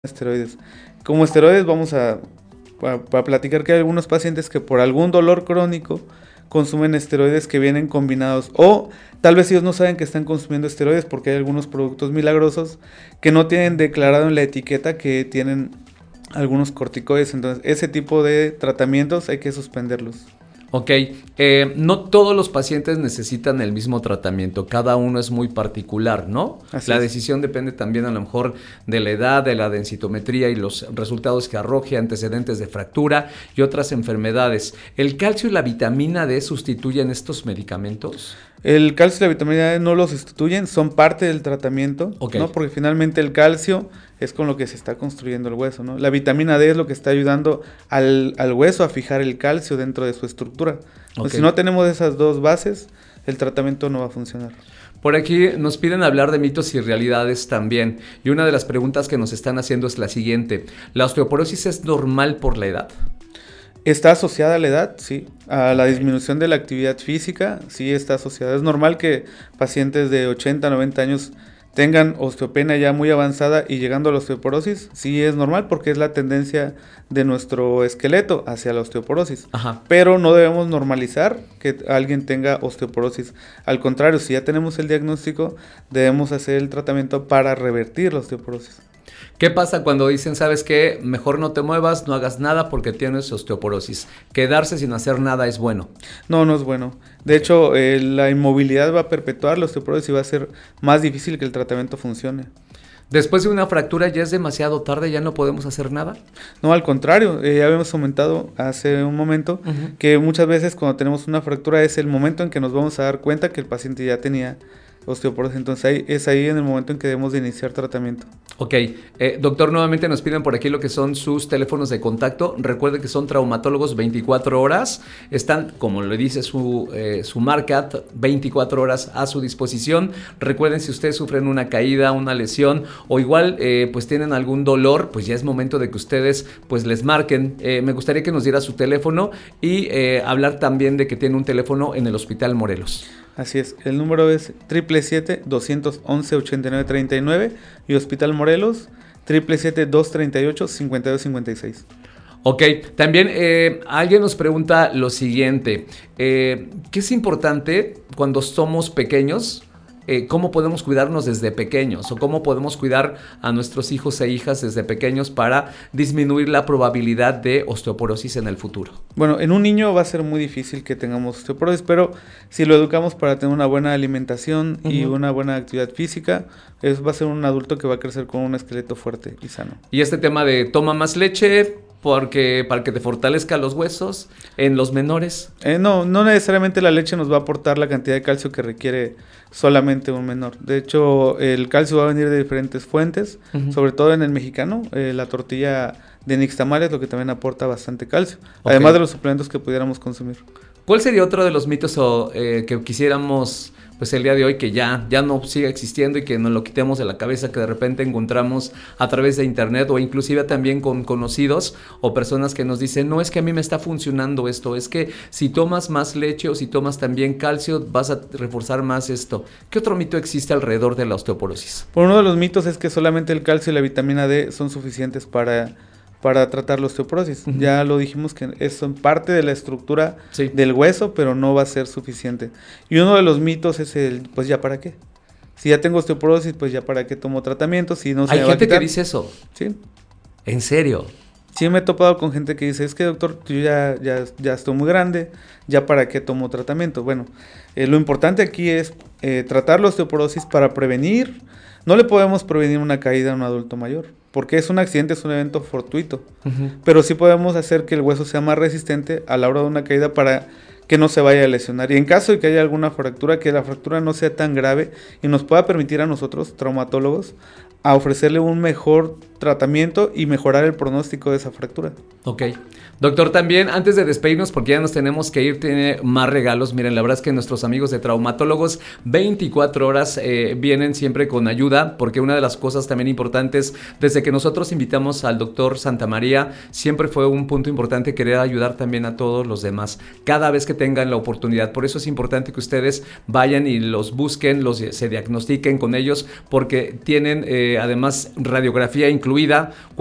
Esteroides. Como esteroides vamos a platicar que hay algunos pacientes que por algún dolor crónico consumen esteroides que vienen combinados o tal vez ellos no saben que están consumiendo esteroides porque hay algunos productos milagrosos que no tienen declarado en la etiqueta que tienen algunos corticoides. Entonces ese tipo de tratamientos hay que suspenderlos. Ok, no todos los pacientes necesitan el mismo tratamiento, cada uno es muy particular, ¿no? Así La es. decisión depende también a lo mejor de la edad, de la densitometría y los resultados que arroje, antecedentes de fractura y otras enfermedades. ¿El calcio y la vitamina D sustituyen estos medicamentos? El calcio y la vitamina D no lo sustituyen, son parte del tratamiento, Ok. ¿no? Porque finalmente el calcio es con lo que se está construyendo el hueso, ¿no? La vitamina D es lo que está ayudando al hueso a fijar el calcio dentro de su estructura. Entonces, Ok. si no tenemos esas dos bases, el tratamiento no va a funcionar. Por aquí nos piden hablar de mitos y realidades también. Y una de las preguntas que nos están haciendo es la siguiente. ¿La osteoporosis es normal por la edad? ¿Está asociada a la edad? Sí. A la Ok. disminución de la actividad física, sí está asociada. Es normal que pacientes de 80, 90 años tengan osteopenia ya muy avanzada y llegando a la osteoporosis. Sí es normal porque es la tendencia de nuestro esqueleto hacia la osteoporosis. Ajá. Pero no debemos normalizar que alguien tenga osteoporosis. Al contrario, si ya tenemos el diagnóstico, debemos hacer el tratamiento para revertir la osteoporosis. ¿Qué pasa cuando dicen, sabes qué, mejor no te muevas, no hagas nada porque tienes osteoporosis? Quedarse sin hacer nada es bueno. No, no es bueno. De hecho, la inmovilidad va a perpetuar la osteoporosis y va a ser más difícil que el tratamiento funcione. Después de una fractura ya es demasiado tarde, ya no podemos hacer nada. No, al contrario, ya habíamos comentado hace un momento que muchas veces cuando tenemos una fractura es el momento en que nos vamos a dar cuenta que el paciente ya tenía osteoporosis. Entonces es ahí en el momento en que debemos de iniciar tratamiento. Ok, doctor, nuevamente nos piden por aquí lo que son sus teléfonos de contacto. Recuerde que son traumatólogos 24 horas. Están, como le dice su marca, 24 horas a su disposición. Recuerden, si ustedes sufren una caída, una lesión o igual pues tienen algún dolor, pues ya es momento de que ustedes pues les marquen. Me gustaría que nos diera su teléfono y hablar también de que tiene un teléfono en el Hospital Morelos. Así es, el número es 777-211-8939 y Hospital Morelos 777-238-5256. Ok, también alguien nos pregunta lo siguiente, ¿qué es importante cuando somos pequeños? ¿Cómo podemos cuidarnos desde pequeños? ¿O cómo podemos cuidar a nuestros hijos e hijas desde pequeños para disminuir la probabilidad de osteoporosis en el futuro? Bueno, en un niño va a ser muy difícil que tengamos osteoporosis, pero si lo educamos para tener una buena alimentación y una buena actividad física, va a ser un adulto que va a crecer con un esqueleto fuerte y sano. Y este tema de toma más leche porque para que te fortalezca los huesos en los menores. No necesariamente la leche nos va a aportar la cantidad de calcio que requiere solamente un menor. De hecho, el calcio va a venir de diferentes fuentes, sobre todo en el mexicano, la tortilla de nixtamal es lo que también aporta bastante calcio, además de los suplementos que pudiéramos consumir. ¿Cuál sería otro de los mitos que quisiéramos pues el día de hoy que ya no siga existiendo y que nos lo quitemos de la cabeza, que de repente encontramos a través de internet o inclusive también con conocidos o personas que nos dicen, no, es que a mí me está funcionando esto, es que si tomas más leche o si tomas también calcio vas a reforzar más esto? ¿Qué otro mito existe alrededor de la osteoporosis? Por uno de los mitos es que solamente el calcio y la vitamina D son suficientes para tratar la osteoporosis. Ya lo dijimos que son parte de la estructura del hueso, pero no va a ser suficiente. Y uno de los mitos es pues ya para qué. Si ya tengo osteoporosis, pues ya para qué tomo tratamiento, si no se me va a quitar. Hay gente que dice eso. Sí. ¿En serio? Sí, me he topado con gente que dice, es que doctor, yo ya estoy muy grande, ya para qué tomo tratamiento. Bueno, lo importante aquí es tratar la osteoporosis para prevenir. No le podemos prevenir una caída a un adulto mayor, porque es un accidente, es un evento fortuito. Pero sí podemos hacer que el hueso sea más resistente a la hora de una caída para que no se vaya a lesionar. Y en caso de que haya alguna fractura, que la fractura no sea tan grave y nos pueda permitir a nosotros, traumatólogos, a ofrecerle un mejor tratamiento y mejorar el pronóstico de esa fractura. Ok. Doctor, también antes de despedirnos, porque ya nos tenemos que ir, tiene más regalos. Miren, la verdad es que nuestros amigos de traumatólogos 24 horas vienen siempre con ayuda, porque una de las cosas también importantes, desde que nosotros invitamos al doctor Santamaría, siempre fue un punto importante querer ayudar también a todos los demás. Cada vez que tengan la oportunidad. Por eso es importante que ustedes vayan y los busquen, se diagnostiquen con ellos, porque tienen además radiografía incluida.